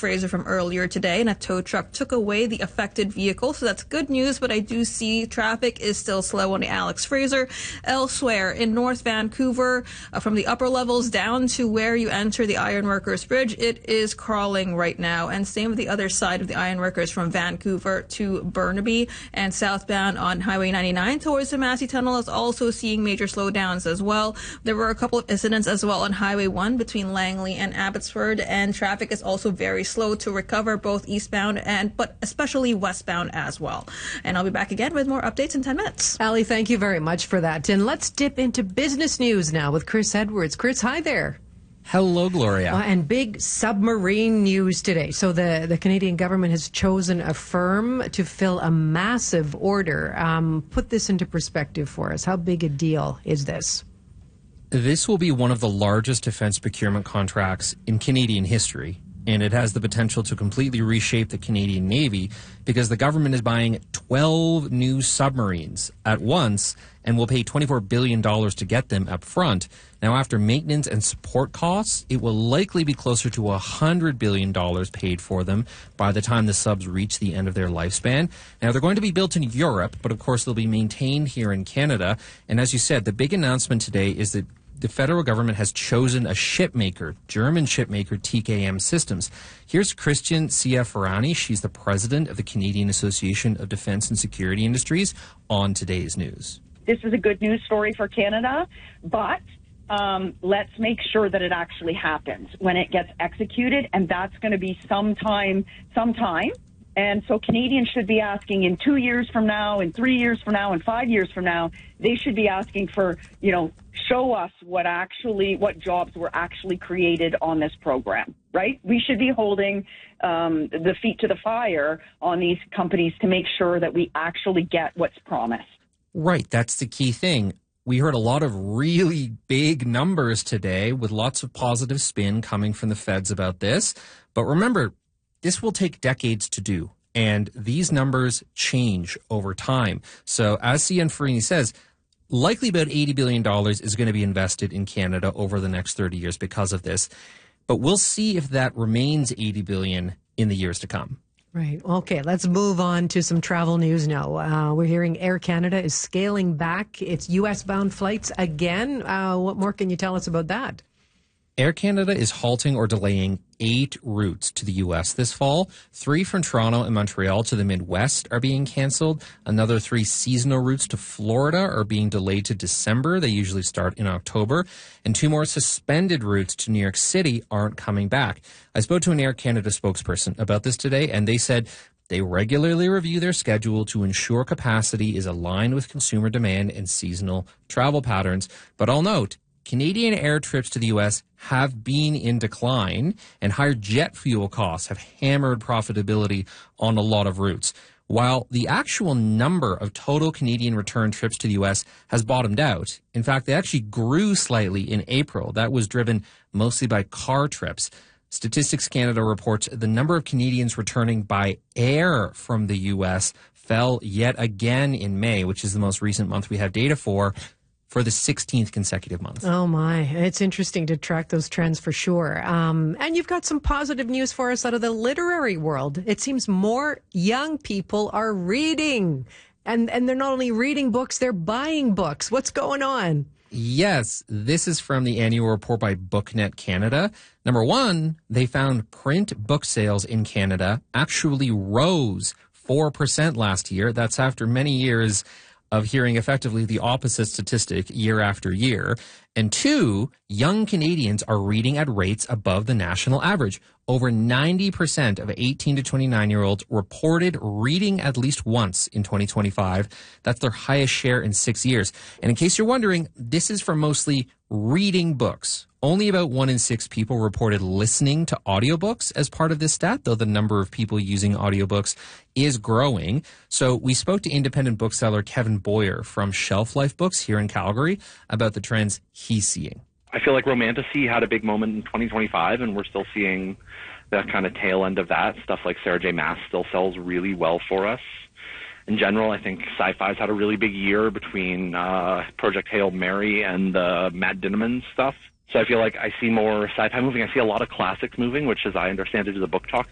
Fraser from earlier today, and a tow truck took away the affected vehicle. So that's good news, but I do see traffic is still slow on the Alex Fraser. Elsewhere in North Vancouver, from the upper levels down to where you enter the Ironworkers Bridge, it is crawling right now. And same with the other side of the Ironworkers from Vancouver to Burnaby, and southbound on Highway 99 towards the Massey Tunnel is also seeing major slowdowns as well. There were a couple of incidents as well on Highway 1 between Langley and Abbotsford, and traffic is also very slow to recover both eastbound but especially westbound as well. And I'll be back again with more updates in 10 minutes. Ali, thank you very much for that. And let's dip into business news now with Chris Edwards. Chris, hi there. Hello, Gloria. And big submarine news today. So the Canadian government has chosen a firm to fill a massive order. Put this into perspective for us. How big a deal is this? This will be one of the largest defense procurement contracts in Canadian history, and it has the potential to completely reshape the Canadian Navy because the government is buying 12 new submarines at once and will pay $24 billion to get them up front. Now, after maintenance and support costs, it will likely be closer to $100 billion paid for them by the time the subs reach the end of their lifespan. Now, they're going to be built in Europe, but of course they'll be maintained here in Canada. And as you said, the big announcement today is that the federal government has chosen a shipmaker, German shipmaker TKM Systems. Here's Christian Ciaferrani. She's the president of the Canadian Association of Defense and Security Industries on today's news. This is a good news story for Canada, but let's make sure that it actually happens when it gets executed, and that's going to be sometime. And so Canadians should be asking in 2 years from now, in 3 years from now, and 5 years from now, they should be asking for, show us what jobs were actually created on this program, right? We should be holding the feet to the fire on these companies to make sure that we actually get what's promised. Right. That's the key thing. We heard a lot of really big numbers today with lots of positive spin coming from the feds about this. But remember, this will take decades to do, and these numbers change over time. So as Ciaferrani says, likely about $80 billion is going to be invested in Canada over the next 30 years because of this. But we'll see if that remains $80 billion in the years to come. Right. Okay, let's move on to some travel news now. We're hearing Air Canada is scaling back its U.S.-bound flights again. What more can you tell us about that? Air Canada is halting or delaying 8 routes to the U.S. this fall. 3 from Toronto and Montreal to the Midwest are being canceled. Another 3 seasonal routes to Florida are being delayed to December. They usually start in October. And 2 more suspended routes to New York City aren't coming back. I spoke to an Air Canada spokesperson about this today, and they said they regularly review their schedule to ensure capacity is aligned with consumer demand and seasonal travel patterns. But I'll note, Canadian air trips to the U.S. have been in decline, and higher jet fuel costs have hammered profitability on a lot of routes. While the actual number of total Canadian return trips to the U.S. has bottomed out, in fact, they actually grew slightly in April. That was driven mostly by car trips. Statistics Canada reports the number of Canadians returning by air from the U.S. fell yet again in May, which is the most recent month we have data for the 16th consecutive month. Oh my, it's interesting to track those trends for sure. And you've got some positive news for us out of the literary world. It seems more young people are reading, and they're not only reading books, they're buying books. What's going on? Yes, this is from the annual report by BookNet Canada. Number 1, they found print book sales in Canada actually rose 4% last year. That's after many years of hearing effectively the opposite statistic year after year. And 2, young Canadians are reading at rates above the national average. Over 90% of 18 to 29-year-olds reported reading at least once in 2025. That's their highest share in 6 years. And in case you're wondering, this is for mostly reading books. Only about 1 in 6 people reported listening to audiobooks as part of this stat, though the number of people using audiobooks is growing. So we spoke to independent bookseller Kevin Boyer from Shelf Life Books here in Calgary about the trends he's seeing. I feel like Romantasy had a big moment in 2025, and we're still seeing that kind of tail end of that. Stuff like Sarah J. Maas still sells really well for us. In general, I think sci-fi's had a really big year between Project Hail Mary and the Matt Dinniman stuff. So I feel like I see more sci-fi moving. I see a lot of classics moving, which, as I understand it, is a book talk